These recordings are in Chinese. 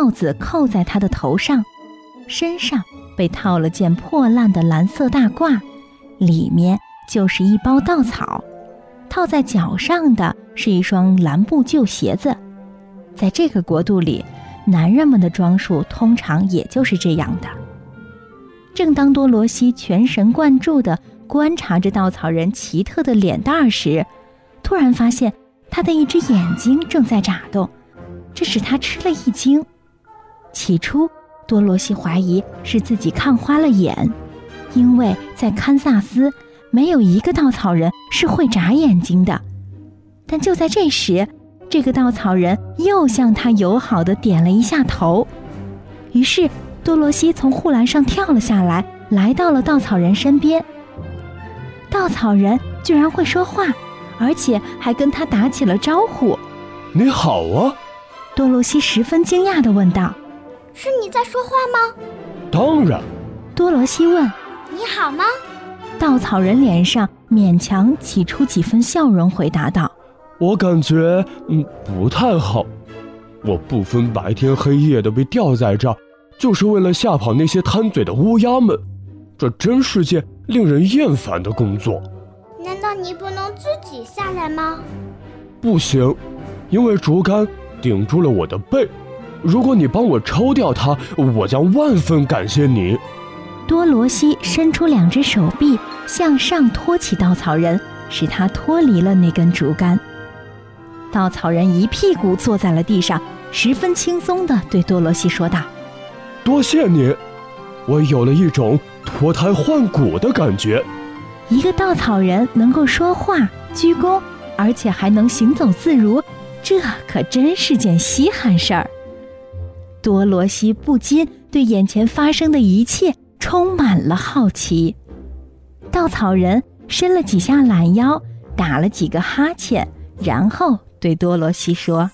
帽子扣在他的头上，身上被套了件破烂的蓝色大褂，里面就是一包稻草，套在脚上的是一双蓝布旧鞋子。在这个国度里，男人们的装束通常也就是这样的。正当多罗西全神贯注地观察着稻草人奇特的脸蛋时，突然发现他的一只眼睛正在眨动，这使他吃了一惊。起初多罗西怀疑是自己看花了眼，因为在堪萨斯没有一个稻草人是会眨眼睛的。但就在这时，这个稻草人又向他友好地点了一下头。于是多罗西从护栏上跳了下来，来到了稻草人身边。稻草人居然会说话，而且还跟他打起了招呼。 你好啊！ 多罗西十分惊讶地问道。 是你在说话吗？ 当然。 多罗西问。 你好吗？ 稻草人脸上勉强挤出几分笑容，回答道。 我感觉不太好，我不分白天黑夜的被吊在这儿，就是为了吓跑那些贪嘴的乌鸦们，这真是件令人厌烦的工作。 难道你不能自己下来吗？ 不行，因为竹竿顶住了我的背，如果你帮我抽掉它，我将万分感谢你。 多罗西伸出两只手臂向上托起稻草人，使他脱离了那根竹竿。稻草人一屁股坐在了地上，十分轻松地对多罗西说道。 多谢你，我有了一种脱胎换骨的感觉。 一个稻草人能够说话、鞠躬，而且还能行走自如，这可真是件稀罕事儿。多罗西不禁对眼前发生的一切充满了好奇。稻草人伸了几下懒腰，打了几个哈欠，然后对多罗西说：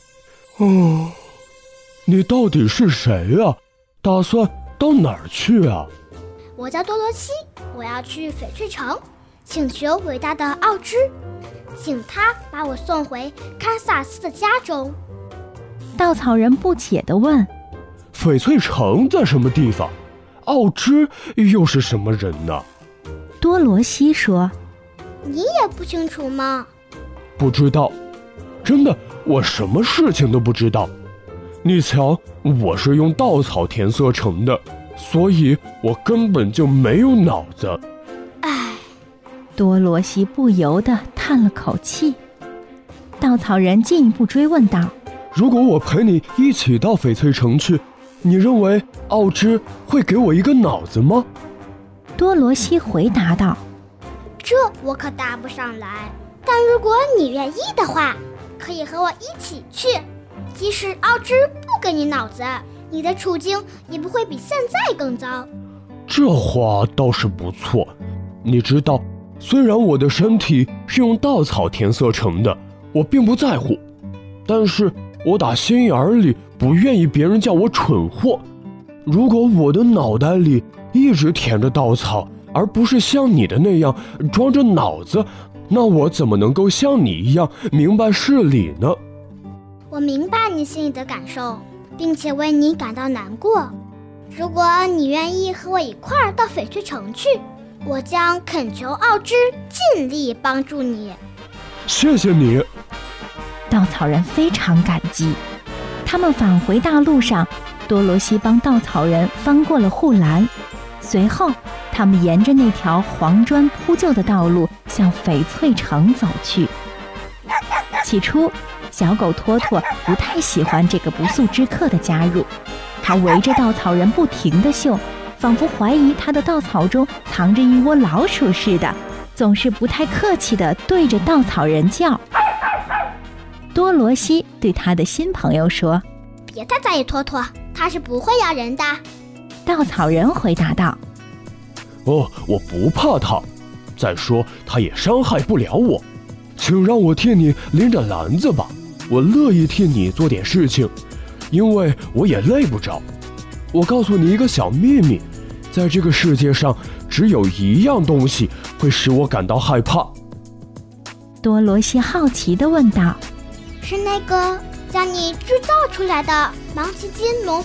你到底是谁啊？打算到哪儿去啊？ 我叫多罗西，我要去翡翠城，请求伟大的奥芝，请他把我送回堪萨斯的家中。 稻草人不解地问： 翡翠城在什么地方？奥芝又是什么人呢？ 多罗西说： 你也不清楚吗？ 不知道，真的，我什么事情都不知道。你瞧，我是用稻草填色成的，所以我根本就没有脑子。 唉， 多罗西不由得叹了口气。稻草人进一步追问道： 如果我陪你一起到翡翠城去，你认为奥芝会给我一个脑子吗？ 多罗西回答道： 这我可答不上来，但如果你愿意的话，可以和我一起去。即使奥芝不给你脑子，你的处境也不会比现在更糟。 这话倒是不错。你知道，虽然我的身体是用稻草填色成的，我并不在乎，但是我打心眼里不愿意别人叫我蠢货。如果我的脑袋里一直填着稻草，而不是像你的那样装着脑子，那我怎么能够像你一样明白事理呢？ 我明白你心里的感受，并且为你感到难过。如果你愿意和我一块儿到翡翠城去，我将恳求奥芝尽力帮助你。 谢谢你。 稻草人非常感激。他们返回大路上，多罗西帮稻草人翻过了护栏，随后他们沿着那条黄砖铺就的道路向翡翠城走去。起初小狗托托不太喜欢这个不速之客的加入，它围着稻草人不停地嗅，仿佛怀疑他的稻草中藏着一窝老鼠似的，总是不太客气地对着稻草人叫。多罗西对他的新朋友说： 别太在意托托，他是不会咬人的。 稻草人回答道： 我不怕他，再说他也伤害不了我，请让我替你拎着篮子吧，我乐意替你做点事情，因为我也累不着。我告诉你一个小秘密，在这个世界上只有一样东西会使我感到害怕。 多罗西好奇地问道： 是那个将你制造出来的芒奇金农